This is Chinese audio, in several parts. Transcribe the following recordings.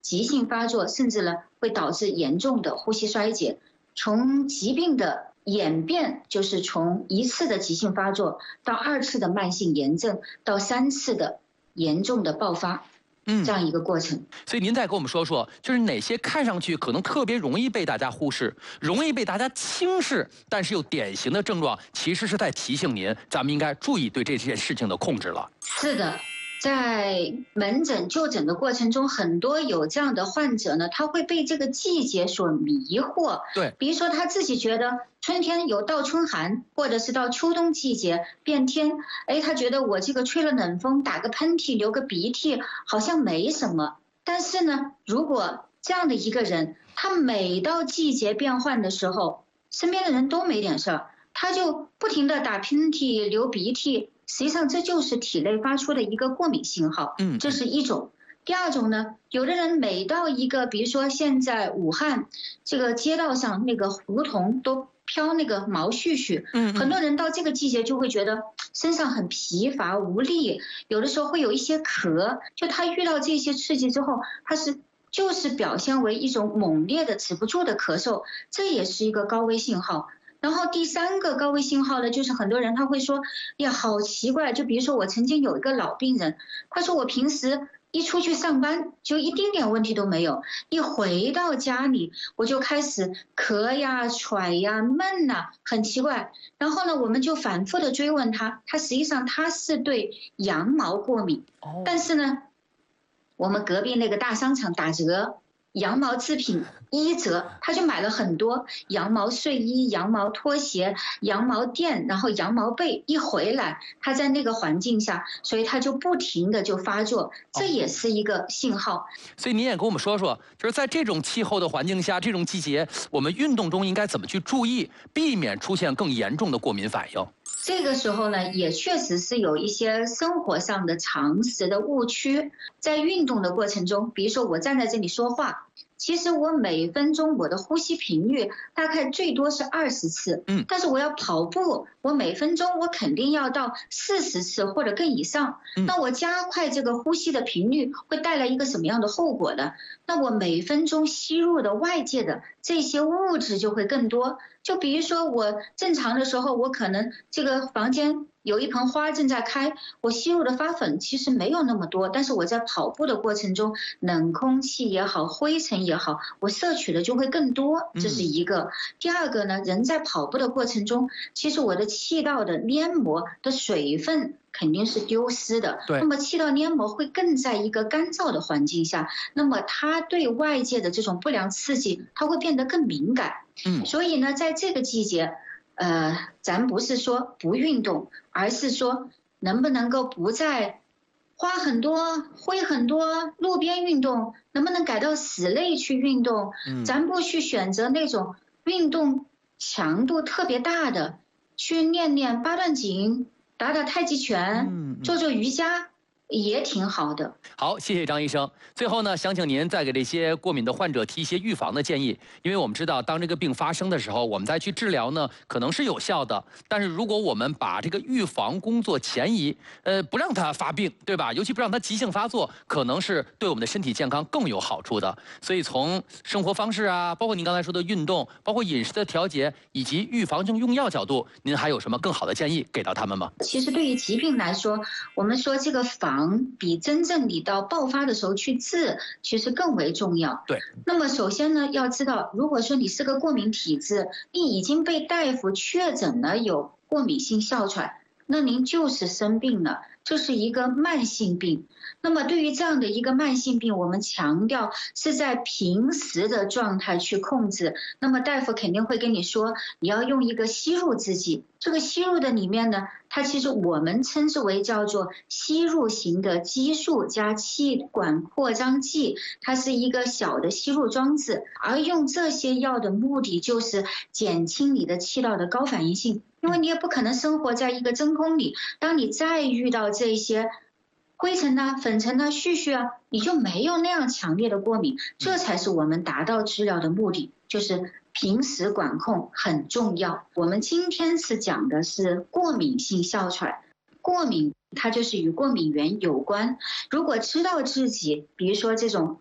急性发作，甚至呢会导致严重的呼吸衰竭。从疾病的演变，就是从1次的急性发作到2次的慢性炎症，到3次的严重的爆发。这样一个过程。 所以您再给我们说说，就是哪些看上去可能特别容易被大家忽视、容易被大家轻视，但是又典型的症状，其实是在提醒您，咱们应该注意对这件事情的控制了。 是的。在门诊就诊的过程中，很多有这样的患者呢，他会被这个季节所迷惑。 对， 比如说他自己觉得春天有到春寒，或者是到秋冬季节变天，他觉得我这个吹了冷风、打个喷嚏、流个鼻涕好像没什么。但是呢，如果这样的一个人，他每到季节变换的时候，身边的人都没点事儿，他就不停地打喷嚏、流鼻涕。实际上这就是体内发出的一个过敏信号，这是一种。第二种呢，有的人每到一个，比如说现在武汉这个街道上那个胡同都飘那个毛絮絮，很多人到这个季节就会觉得身上很疲乏无力，有的时候会有一些咳，就他遇到这些刺激之后，就是表现为一种猛烈的止不住的咳嗽，这也是一个高危信号。然后第3个高危信号呢，就是很多人他会说，呀，好奇怪，就比如说我曾经有一个老病人，他说我平时一出去上班就一丁点问题都没有，一回到家里我就开始咳呀、喘呀、闷呐，很奇怪。然后呢，我们就反复的追问他，实际上他是对羊毛过敏，但是呢，我们隔壁那个大商场打折。羊毛制品1折，他就买了很多羊毛睡衣、羊毛拖鞋、羊毛垫，然后羊毛被。一回来，他在那个环境下，所以他就不停的就发作，这也是一个信号。 所以您也跟我们说说，就是在这种气候的环境下，这种季节，我们运动中应该怎么去注意，避免出现更严重的过敏反应。 这个时候呢，也确实是有一些生活上的常识的误区。在运动的过程中，比如说我站在这里说话，其实我每分钟我的呼吸频率大概最多是20次，但是我要跑步，我每分钟我肯定要到40次或者更以上。那我加快这个呼吸的频率会带来一个什么样的后果呢？那我每分钟吸入的外界的这些物质就会更多。就比如说我正常的时候，我可能这个房间有一盆花正在开，我吸入的花粉其实没有那么多，但是我在跑步的过程中，冷空气也好，灰尘也好，我摄取的就会更多，这是一个。第二个呢，人在跑步的过程中，其实我的气道的黏膜的水分肯定是丢失的，那么气道黏膜会更在一个干燥的环境下，那么它对外界的这种不良刺激，它会变得更敏感。所以呢，在这个季节，咱不是说不运动，而是说能不能够不再花很多、挥很多路边运动，能不能改到室内去运动？咱不去选择那种运动强度特别大的，去练练八段锦、打打太极拳、做做瑜伽。也挺好的。 好，谢谢张医生。最后呢，想请您再给这些过敏的患者提一些预防的建议，因为我们知道，当这个病发生的时候，我们再去治疗呢，可能是有效的。但是如果我们把这个预防工作前移，不让它发病，对吧？尤其不让它急性发作，可能是对我们的身体健康更有好处的。所以从生活方式啊，包括您刚才说的运动，包括饮食的调节，以及预防性用药角度，您还有什么更好的建议给到他们吗？ 其实对于疾病来说，我们说这个防比真正你到爆发的时候去治，其实更为重要。 对。 那么首先呢，要知道，如果说你是个过敏体质，你已经被大夫确诊了有过敏性哮喘，那您就是生病了，这是一个慢性病。那么对于这样的一个慢性病，我们强调是在平时的状态去控制。那么大夫肯定会跟你说，你要用一个吸入制剂。这个吸入的里面呢，它其实我们称之为叫做吸入型的激素加气管扩张剂，它是一个小的吸入装置。而用这些药的目的就是减轻你的气道的高反应性，因为你也不可能生活在一个真空里，当你再遇到这些灰尘啊、粉尘啊、絮絮啊，你就没有那样强烈的过敏，这才是我们达到治疗的目的，就是平时管控很重要。我们今天是讲的是过敏性哮喘，过敏它就是与过敏源有关。如果知道自己，比如说这种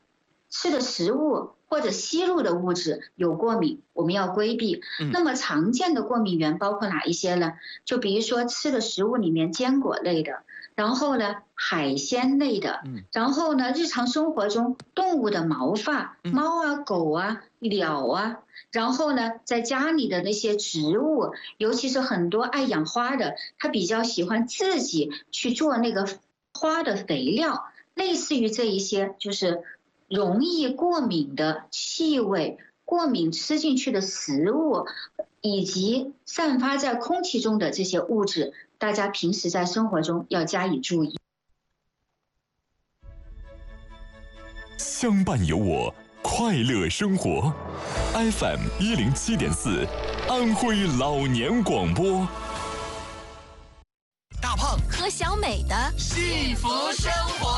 吃的食物或者吸入的物质有过敏，我们要规避。那么常见的过敏源包括哪一些呢？就比如说吃的食物里面坚果类的，然后呢海鲜类的，然后呢日常生活中动物的毛发，猫啊狗啊鸟啊，然后呢在家里的那些植物，尤其是很多爱养花的，他比较喜欢自己去做那个花的肥料，类似于这一些就是容易过敏的气味、过敏吃进去的食物，以及散发在空气中的这些物质，大家平时在生活中要加以注意。 相伴有我，快乐生活。FM 107.4，安徽老年广播。 大胖和小美的幸福生活。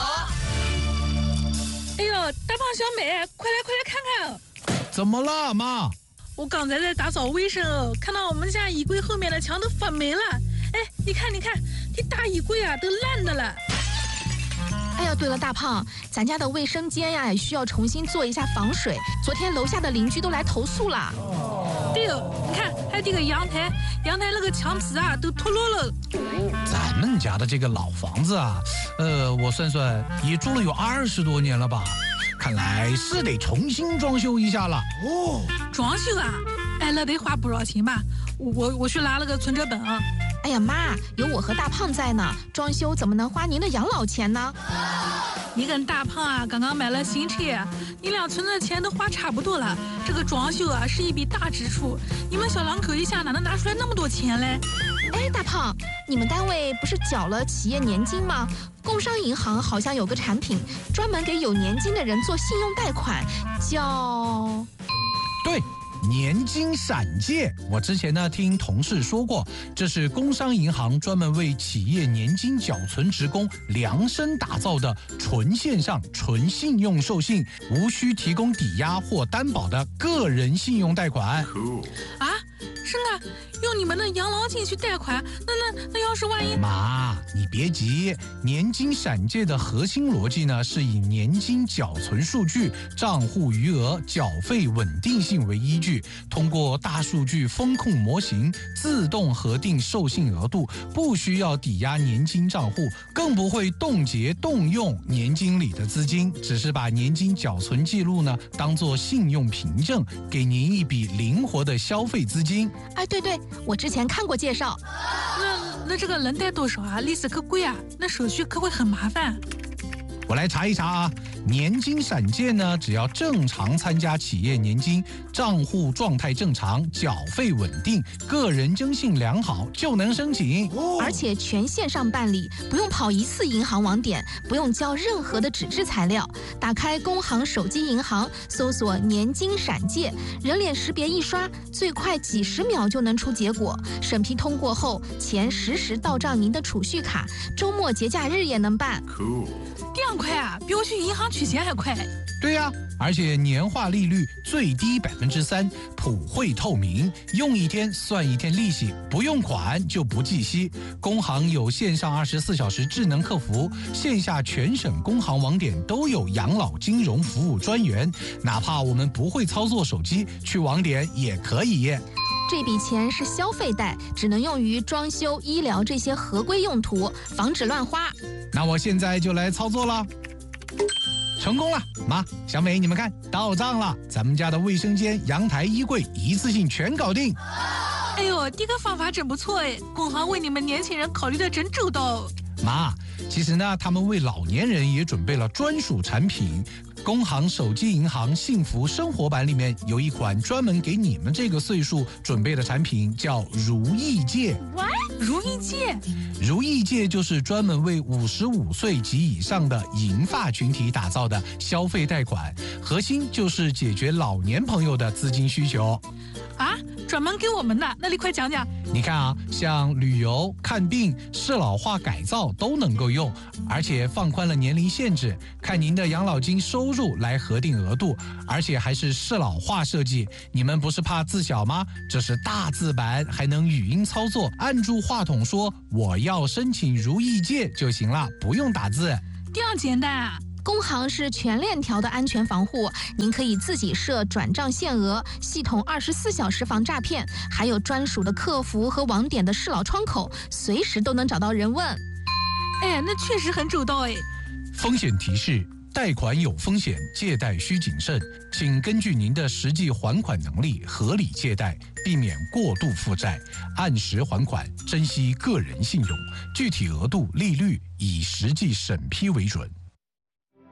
哎呦，大胖小美，快来看看！ 怎么了，妈？ 我刚才在打扫卫生哦，看到我们家衣柜后面的墙都发霉了。哎，你看，这大衣柜啊都烂的了。 哎呀，对了，大胖，咱家的卫生间呀也需要重新做一下防水。昨天楼下的邻居都来投诉了。 对哦，你看，还有这个阳台那个墙皮啊都脱落了。 咱们家的这个老房子啊，我算算也住了有20多年了吧，看来是得重新装修一下了。 哦，装修啊？哎，那得花不少钱吧？我去拿了个存折本啊。 哎呀妈，有我和大胖在呢，装修怎么能花您的养老钱呢？ 你跟大胖啊刚刚买了新车，你俩存的钱都花差不多了，这个装修啊是一笔大支出，你们小两口一下哪能拿出来那么多钱嘞？ 哎，大胖，你们单位不是缴了企业年金吗？工商银行好像有个产品，专门给有年金的人做信用贷款，叫…… 对。年金闪借，我之前呢听同事说过，这是工商银行专门为企业年金缴存职工量身打造的纯线上、纯信用授信，无需提供抵押或担保的个人信用贷款。 啊，真的用你们的养老金去贷款？那要是万一…… 妈，你别急，年金闪借的核心逻辑呢是以年金缴存数据、账户余额、缴费稳定性为依据。通过大数据风控模型自动核定授信额度，不需要抵押年金账户，更不会冻结动用年金里的资金，只是把年金缴存记录呢当作信用凭证，给您一笔灵活的消费资金。 哎，对，我之前看过介绍。 那这个能贷多少啊？利息可贵啊，那手续可会很麻烦。 我来查一查啊，年金闪借呢，只要正常参加企业年金，账户状态正常，缴费稳定，个人征信良好，就能申请。 而且全线上办理，不用跑一次银行网点，不用交任何的纸质材料。打开工行手机银行，搜索年金闪借，人脸识别一刷，最快几10秒就能出结果。审批通过后，钱实时到账您的储蓄卡，周末节假日也能办。 这样快啊，比我去银行取钱还快。 对呀，而且年化利率最低3%，普惠透明，用一天算一天利息，不用款就不计息。工行有线上24小时智能客服，线下全省工行网点都有养老金融服务专员，哪怕我们不会操作手机，去网点也可以。 这笔钱是消费贷，只能用于装修、医疗这些合规用途，防止乱花。 那我现在就来操作了。成功了，妈，小美，你们看，到账了，咱们家的卫生间、阳台、衣柜一次性全搞定。 哎呦，这个方法真不错哎，工行为你们年轻人考虑的真周到。 妈，其实呢，他们为老年人也准备了专属产品。工行手机银行幸福生活版里面有一款专门给你们这个岁数准备的产品，叫如意借。 如意借？ 如意借就是专门为55岁及以上的银发群体打造的消费贷款，核心就是解决老年朋友的资金需求。 啊，专门给我们的？那你快讲讲。 你看啊，像旅游、看病、适老化改造都能够用，而且放宽了年龄限制，看您的养老金收入来核定额度，而且还是适老化设计。你们不是怕字小吗？这是大字版，还能语音操作，按住话筒说我要申请如意借就行了，不用打字。 这样简单啊？ 工行是全链条的安全防护，您可以自己设转账限额，系统24小时防诈骗，还有专属的客服和网点的适老窗口，随时都能找到人问。 哎，那确实很周到哎。 风险提示：贷款有风险，借贷需谨慎，请根据您的实际还款能力合理借贷，避免过度负债，按时还款，珍惜个人信用，具体额度、利率以实际审批为准。